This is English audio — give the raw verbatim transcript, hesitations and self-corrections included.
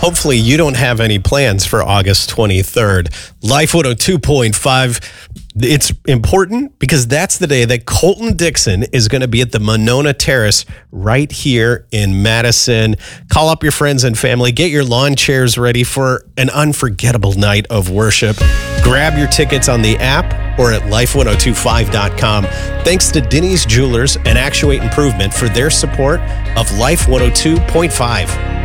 hopefully you don't have any plans for August twenty-third. Life one oh two point five, it's important because that's the day that Colton Dixon is going to be at the Monona Terrace right here in Madison. Call up your friends and family. Get your lawn chairs ready for an unforgettable night of worship. Grab your tickets on the app or at life one oh two five dot com. Thanks to Denny's Jewelers and Actuate Improvement for their support of Life one oh two point five.